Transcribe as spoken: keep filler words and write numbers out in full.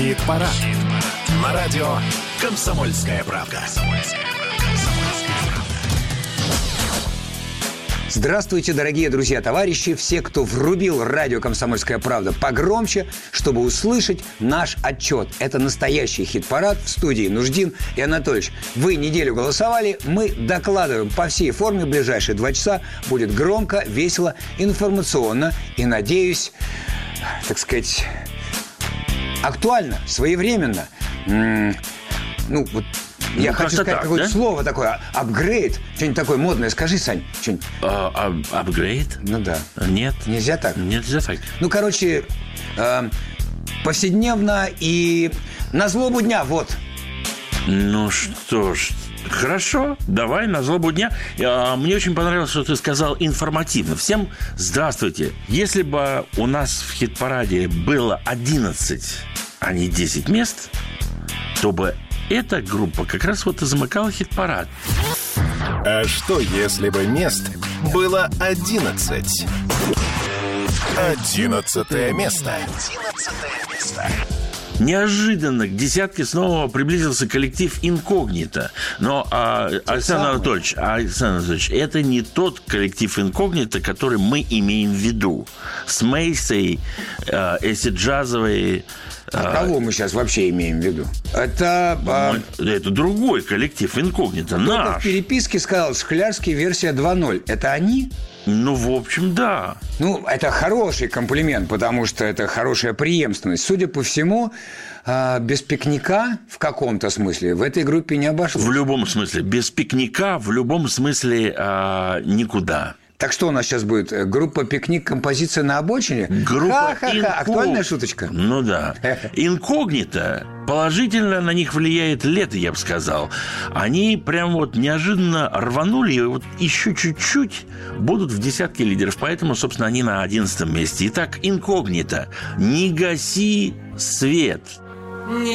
Хит-парад. Хит на радио «Комсомольская правда». Здравствуйте, дорогие друзья, товарищи, все, кто врубил радио «Комсомольская правда» погромче, чтобы услышать наш отчет. Это настоящий хит-парад. В студии Нуждин и Анатольевич. Вы неделю голосовали, мы докладываем по всей форме. Ближайшие два часа будет громко, весело, информационно и, надеюсь, так сказать, актуально, своевременно. М-м, ну, вот... Я ну, хочу сказать так, какое-то да? слово такое. Апгрейд. Что-нибудь такое модное. Скажи, Сань. Что-нибудь. Апгрейд? Ну да. Нет. Нельзя так? Нельзя так. Ну, короче, э, повседневно и на злобу дня. Вот. Ну что ж, хорошо, давай на злобу дня. Мне очень понравилось, что ты сказал информативно. Всем здравствуйте. Если бы у нас в хит-параде было одиннадцать, а не десять мест, то бы эта группа как раз вот и замыкала хит-парад. А что, если бы мест было одиннадцать? Одиннадцатое место. Одиннадцатое место. Неожиданно к десятке снова приблизился коллектив «Инкогнито». Но, а, Александр Анатольевич, Александр Анатольевич, это не тот коллектив «Инкогнито», который мы имеем в виду. С Мейсой, э, эсид-джазовой... А кого мы сейчас вообще имеем в виду? Это... А... Это другой коллектив «Инкогнито», наш. В переписке сказал «Шклярский, версия два ноль». Это они? Ну, в общем, да. Ну, это хороший комплимент, потому что это хорошая преемственность. Судя по всему, без пикника в каком-то смысле в этой группе не обошлось. В любом смысле. Без пикника в любом смысле а, никуда. Так что у нас сейчас будет? Группа «Пикник», композиция на обочине? Группа Ха-ха-ха, инког... актуальная шуточка. Ну да. «Инкогнито» положительно на них влияет лето, я бы сказал. Они прям вот неожиданно рванули, и вот еще чуть-чуть будут в десятке лидеров. Поэтому, собственно, они на одиннадцатом месте. Итак, «Инкогнито». «Не гаси свет».